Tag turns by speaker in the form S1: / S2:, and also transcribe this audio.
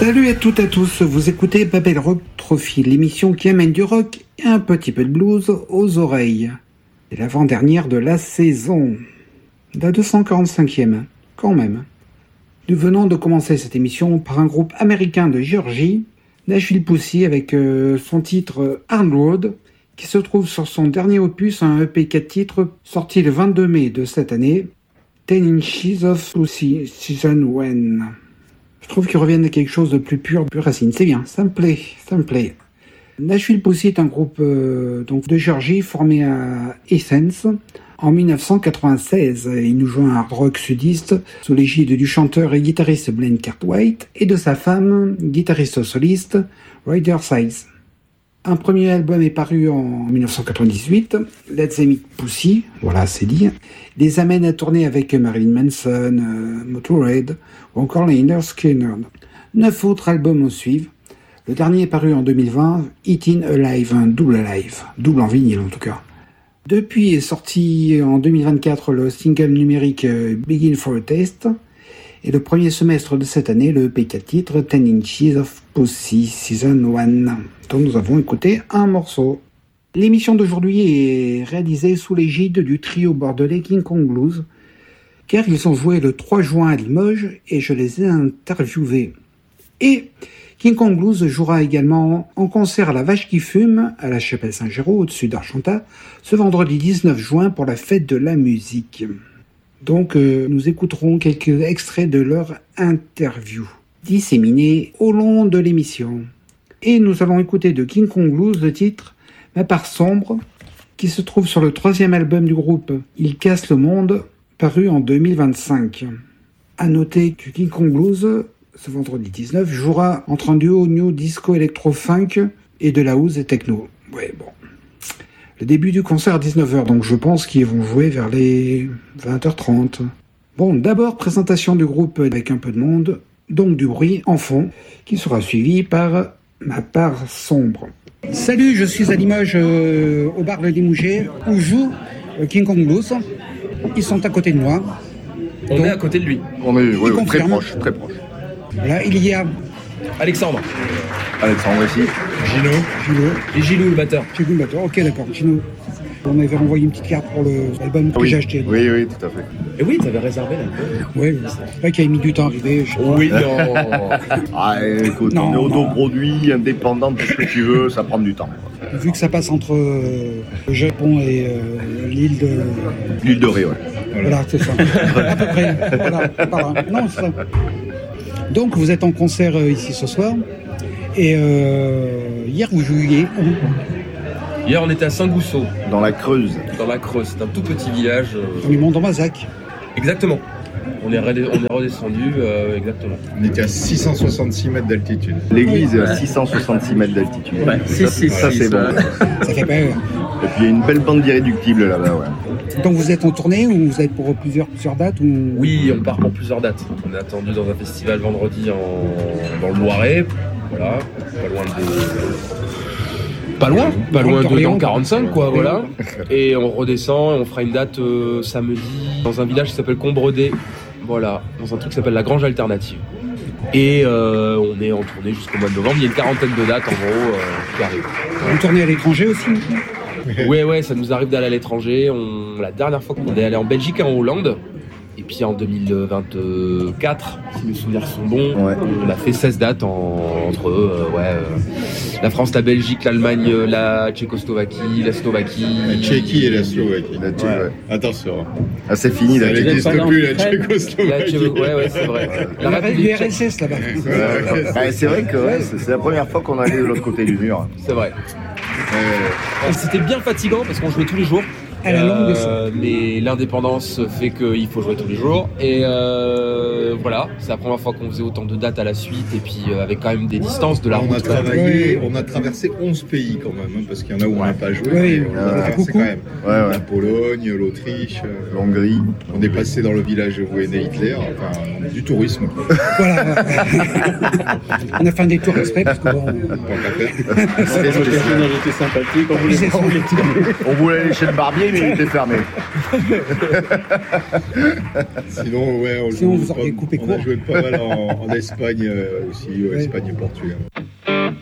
S1: Salut à toutes et à tous, vous écoutez Babel Rock Trophy, l'émission qui amène du rock et un petit peu de blues aux oreilles. C'est l'avant-dernière de la saison. La 245e, quand même. Nous venons de commencer cette émission par un groupe américain de Géorgie, Nashville Pussy, avec son titre Hard Road, qui se trouve sur son dernier opus, un EP 4 titres, sorti le 22 mai de cette année, 10 Inches of Pussy, Season 1. Je trouve qu'ils reviennent à quelque chose de plus pur, plus racine. C'est bien, ça me plaît. Nashville Pussy est un groupe donc de Géorgie formé à Essence en 1996. Il nous joue un hard rock sudiste sous l'égide du chanteur et guitariste Blaine Cartwright et de sa femme, guitariste soliste Ryder Size. Un premier album est paru en 1998, Let's Meet Pussy, voilà c'est dit, les amène à tourner avec Marilyn Manson, Motörhead ou encore Lynyrd Skynyrd. 9 autres albums suivent. Le dernier est paru en 2020, Eating Alive, un double en vinyle en tout cas. Depuis est sorti en 2024 le single numérique Begin for a Taste, et le premier semestre de cette année, le EP 4 titres 10 Inches of Pussy Season 1, dont nous avons écouté un morceau. L'émission d'aujourd'hui est réalisée sous l'égide du trio bordelais King Kong Blues, car ils ont joué le 3 juin à Limoges et je les ai interviewés. Et King Kong Blues jouera également en concert à la Vache qui Fume, à la Chapelle Saint-Géraud, au-dessus d'Argentat, ce vendredi 19 juin pour la fête de la musique. Donc nous écouterons quelques extraits de leur interview, disséminés au long de l'émission. Et nous allons écouter de King Kong Blues le titre « Ma part sombre », qui se trouve sur le 3e album du groupe « Il casse le monde », paru en 2025. À noter que King Kong Blues, ce vendredi 19, jouera entre un duo new disco électro-funk et de la house et techno. Ouais, bon. Le début du concert à 19h, donc je pense qu'ils vont jouer vers les 20h30. Bon, d'abord, présentation du groupe avec un peu de monde, donc du bruit en fond, qui sera suivi par Ma part sombre. Salut, je suis à Limoges, au bar de Limouget, où joue King Kong Blues. Ils sont à côté de moi.
S2: On est à côté de lui.
S3: On est très proche.
S1: Voilà, il y a
S2: Alexandre
S3: ici.
S1: Gino.
S2: Et Gilou, le batteur.
S1: Gilou, le batteur. Ok, d'accord. Gino. On m'avait renvoyé une petite carte pour l'album que j'ai acheté.
S3: Oui, tout à fait.
S2: Et oui, t'avais réservé l'album.
S1: Oui, c'est vrai qu'il a mis du temps à arriver.
S2: Oui, non.
S3: Écoute, on est autoproduit, indépendant, tout ce que tu veux, ça prend du temps.
S1: Vu que ça passe entre le Japon et l'île
S3: de Ré, ouais.
S1: Voilà, c'est ça. À peu près. Voilà, par là. Non, c'est ça. Donc, vous êtes en concert ici ce soir. Et hier, vous jouiez où ?
S2: Hier, on était à Saint-Gousseau.
S3: Dans la Creuse.
S2: C'est un tout petit village.
S1: Dans les monts d'Ambazac.
S2: Exactement. On est redescendu, exactement.
S4: On était à 666 mètres d'altitude.
S3: L'église est à 666 mètres d'altitude.
S2: Ouais,
S3: ça c'est bon.
S1: Ça fait peur.
S3: Et puis il y a une belle bande d'irréductibles là-bas, ouais.
S1: Donc vous êtes en tournée ou vous êtes pour plusieurs dates ou...
S2: Oui, on part pour plusieurs dates. On est attendu dans un festival vendredi dans le Loiret. Voilà, pas loin de dans 45 quoi, voilà. Et on redescend et on fera une date samedi dans un village qui s'appelle Combredé, voilà, dans un truc qui s'appelle la Grange Alternative. Et on est en tournée jusqu'au mois de novembre, il y a une quarantaine de dates en gros qui arrivent.
S1: Vous tournez à l'étranger aussi ?
S2: Ouais, ça nous arrive d'aller à l'étranger. La dernière fois qu'on est allé en Belgique et en Hollande. Et puis en 2024, si mes souvenirs sont bons, on a fait 16 dates entre la France, la Belgique, l'Allemagne, la Tchécoslovaquie, la Slovaquie.
S4: La Tchéquie et la Slovaquie.
S3: Ouais.
S4: Attention.
S3: Ah, c'est fini
S4: ça
S3: là.
S4: n'existe plus la Tchécoslovaquie.
S2: Ouais, c'est vrai.
S1: L'URSS là-bas.
S3: C'est vrai que c'est la première fois qu'on allait de l'autre côté du mur.
S2: C'est vrai. C'était bien fatigant parce qu'on jouait tous les jours.
S1: À la longue, ça.
S2: Mais l'indépendance fait qu'il faut jouer tous les jours. Et voilà, c'est la première fois qu'on faisait autant de dates à la suite. Et puis avec quand même des distances de la route.
S4: On a traversé 11 pays quand même, hein, parce qu'il y en a où on n'a pas joué.
S1: Oui,
S4: on a traversé quand même.
S3: La
S4: Pologne, l'Autriche,
S3: l'Hongrie.
S4: On est passé dans le village où est né Hitler, enfin du tourisme.
S1: Voilà. On a fait un détour exprès parce que bon.
S4: C'était sympathique,
S3: on voulait aller chez le barbier. il était fermé.
S4: Sinon, ouais,
S1: Sinon, vous auriez coupé
S4: on
S1: court.
S4: a joué pas mal en Espagne aussi, Espagne et Portugal.